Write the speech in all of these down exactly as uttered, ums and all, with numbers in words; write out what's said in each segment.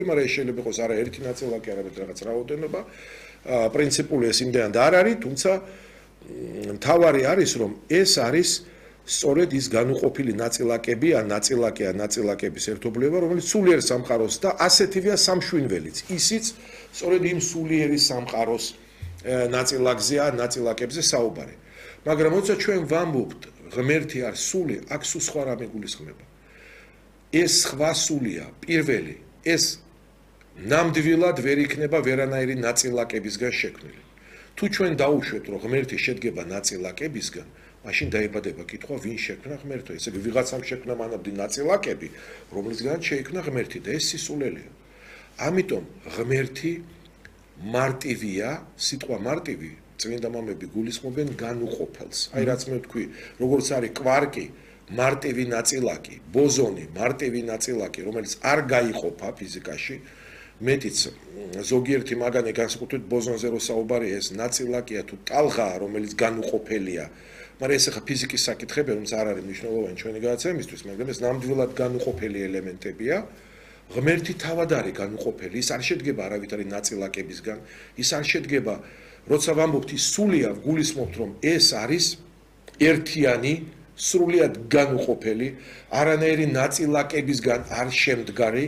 მაგრამ ეს შეიძლება იყოს არა ერთი ნაწილაკი, არამედ რაღაც რაოდენობა. პრინციპული ეს იმდენად არ არის, თუმცა მთავარი არის, რომ ეს არის სწორედ ის განუყოფილი ნაწილაკები, ან ნაწილაკი ან ნაწილაკების ერთობლიობა, რომელიც სულიერ სამყაროს და ასეთივეა სამშვინველიც. ისიც სწორედ იმ სულიერი სამყაროს ნაწილაკზეა, ნაწილაკებზე საუბარი. მაგრამ როცა ჩვენ ვამბობთ, ღმერთი არ სული, აქ სულ სხვა რამე გულისხმება. ეს სხვა სულია, პირველი, ეს ნამდვილად ვერ იქნება ვერანაირი ნაწილაკებისგან შექმნილი. თუ ჩვენ დაუშვეთ, რომ ღმერთი შედგება ნაწილაკებისგან, მაშინ დაიბადება კითხვა, ვინ შექმნა ღმერთო? ესე იგი, ვიღაცამ შექმნა მანამდე ნაწილაკები, რომლისგანაც შეიქმნა ღმერთი და ეს სისულელია. ამიტომ ღმერთი მარტივია, სიტყვა მარტივი, წმინდა მამები გულისხმობენ განუყოფელს. აი რაც მე ვთქვი, როგორც არის კვარკი, მარტივი ნაწილაკი, ბოზონი, მარტივი ნაწილაკი, რომელიც არ გაიყოფა ფიზიკაში, მეტიც ზოგიერთი მაგანი განსაკუთრებით ბოზონზე რო საუბარია, ეს ნაწილაკია თუ ტალღაა, რომელიც განუყოფელია. მაგრამ ეს ახლა ფიზიკის საკითხები, რომელიც არ არის მნიშვნელოვანი ჩვენი გადაცემისთვის, მაგრამ ეს ნამდვილად განუყოფელი ელემენტებია. ღმერთი თავად არის განუყოფელი, ის არ შედგება არავითარი ნაწილაკებისგან, ის არ შედგება, როცა ვამბობთ ის სულია, გულისხმობთ, რომ ეს არის ერთიანი, სრულიად განუყოფელი, არანაირი ნაწილაკებისგან არ შემდგარი.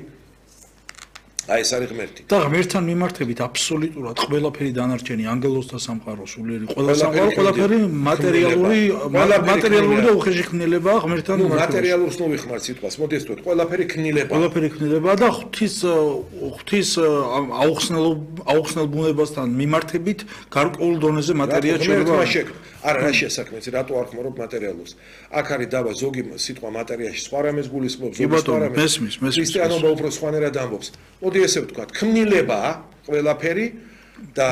აი ეს არის ღმერთი. და ღმერთთან მიმართებით აბსოლუტურად ყველაფერი დანარჩენი ანგელოზთა სამყარო სულიერი ყველა სამყარო ყველაფერი მატერიალური მატერიალური და უხეში ქმნილებაა ღმერთთან მიმართებით. მატერიალურს ნუ ვიხმართ სიტყვას, მოდესთ ვთქვათ, ყველაფერი ქმნილებაა. ყველაფერი ქმნილებაა და ღვთის ღვთის აუხსნელ აუხსნელ ბუნებასთან მიმართებით გარკვეულ დონეზე მატერია შეიძლება. არა, რა შესაქმეც, რატო არ ხმარობ მატერიალურს? აქ არის დავა ზოგი სიტყვა მატერიაში სხვა რამეს გულისხმობს, ზოგი სხვა რამეს. მესმის, მესმის. ქრისტიანობა უფრო სხვანაირად ამბობს. მოდი ესე ვთქვათ, ქმნილებაა ყველაფერი და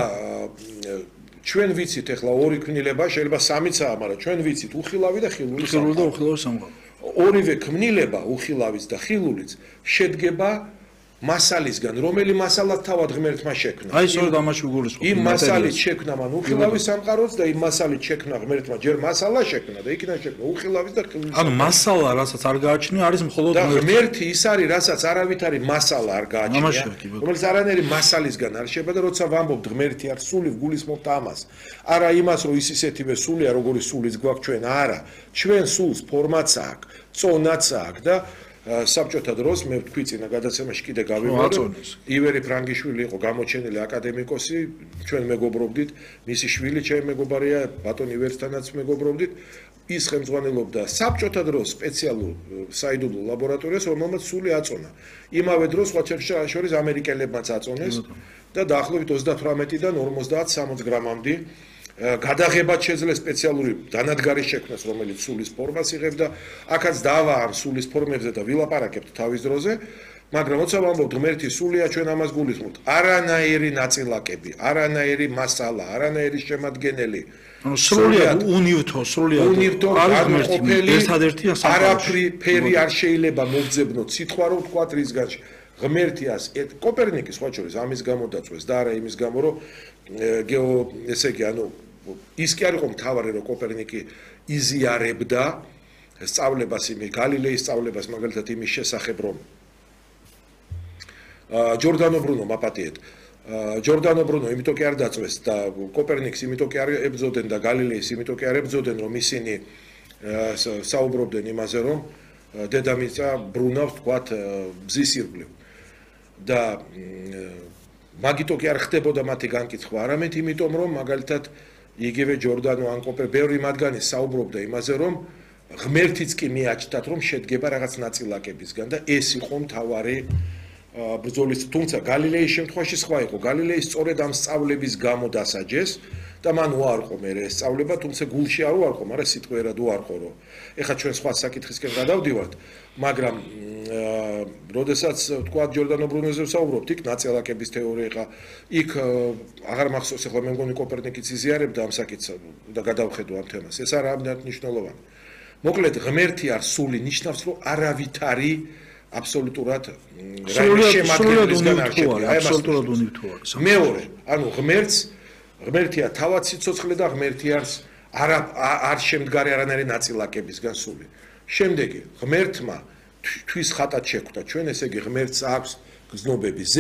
ჩვენ ვიცით ახლა ორი ქმნილება, შეიძლება სამიცაა, მაგრამ ჩვენ ვიცით უხილავი და ხილული სამყარო. ხილული და უხილავი სამყარო. ორივე ქმნილება, უხილავიც და ხილულიც შედგება მასალისგან, რომელი მასალა თავად ღმერთმა შექმნა. აი სწორედ ამაში ვიგულისხმობ. იმ მასალით შექმნა მან უხილავი სამყაროც და იმ მასალით შექმნა ღმერთმა ჯერ მასალა შექმნა და იქიდან შექმნა უხილავი და ხილული. ანუ მასალა, რასაც არ გააჩნია, არის მხოლოდ და ღმერთი ის არის, რასაც არავითარი მასალა არ გააჩნია, რომელიც არანაირი მასალისგან არ შეება და როცა ვამბობთ ღმერთი არ სული, ვგულისხმობთ ამას. არა იმას, რომ ის ისეთივე სულია, როგორი სულიც გვაქვს ჩვენ, არა. ჩვენ სულს ფორმაც აქვს, წონაც აქვს და საბჭოთა დროს მე ვთქვი წინა გადაცემაში კიდე გავიმეორე ივერი ფრანგიშვილი იყო გამოჩენილი აკადემიკოსი ჩვენ მეგობრობდით მისი შვილი ჩემი მეგობარია ბატონი ივერსთანაც მეგობრობდით ის ხელმძღვანელობდა საბჭოთა დროს სპეციალურ საიდუმლო ლაბორატორიას რომელმაც სული აწონა იმავე დროს სხვა შორის ამერიკელებმაც აწონეს და დაახლოებით ოცდათვრამეტიდან ორმოცდაათ სამოცდ გრამამდე გადაღებად შეძლეს სპეციალური დანადგარი შექმნას, რომელიც სულის ფორმას იღებდა. აქაც დავა ამ სულის ფორმებზე და ვილაპარაკებთ თავის დროზე, მაგრამ როცა ვამბობთ ღმერთი სულია, ჩვენ ამას გულისხმობთ. არანაირი ნაწილაკები, არანაირი მასალა, არანაირი შემადგენელი. ანუ სრულიად უნივთო, სრულიად განუყოფელი, არაფერი არ შეიძლება მოგძებნოთ სიტყვა რომ ვთქვათ რისგან ღმერთიას კოპერნიკის სხვა შორის ამის გამო დაწვეს და არა იმის გამო რომ გეო ესე იგი ანუ ის კი არ იყო მთავარი რომ კოპერნიკი იზიარებდა სწავლებას იმის გალილეის სწავლებას მაგალითად იმის შესახებ რომ ჯორდანო ბრუნო მაპატიეთ ჯორდანო ბრუნო იმიტომ კი არ დაწვეს და კოპერნიკს იმიტომ კი არ ებრძოდნენ და გალილეის იმიტომ კი არ ებრძოდნენ რომ ისინი საუბრობდნენ იმაზე რომ დედამიწა ბრუნავს თქვათ ბზის ირგვლივ და მაგიტო კი არ ხდებოდა მათი განკითხვა არამედ იმიტომ რომ მაგალითად იგივე ჯორდანო ან კოპერ ბევრი მათგანი საუბრობდა იმაზე რომ ღმერთიც კი მიაჩნდათ რომ შედგება რაღაც ნაწილაკებისგან და ეს იყო მთავარი ბრძოლის თუმცა გალილეის შემთხვევაში სხვა იყო გალილეის სწორედ ამ სწავლების გამო დასაჯეს და მან უარყო მე ეს სწავლება თუმცა გულში არ უარყო მაგრამ სიტყვიერად უარყო რომ ეხლა ჩვენ სხვა საკითხისკენ გადავდივართ მაგრამ როდესაც თქვა ჯორდანო ბრუნოზე ვსაუბრობთ იქ ნაწილაკების თეორია ეხლა იქ აღარ მახსოვს ეხლა მე მგონი კოპერნიკიც იზიარებდა ამ საკითხს და გადავხედო ამ თემას ეს არა ამდენად მნიშვნელოვანი მოკლედ ღმერთი არ სული ნიშნავს რომ არავითარი აბსოლუტურად რაიმე შემადგენლისგან არ შედგება აი აბსოლუტურად უნივთო არის მეორე ანუ ღმერთს ღმერთია თავად სიცოცხლე და ღმერთი არის არ არ შემდგარი არანაირი ნაწილაკებისგან სული. შემდეგი ღმერთმა თვის ხატად შეხვდა ჩვენ, ესე იგი ღმერთს აქვს გზნობების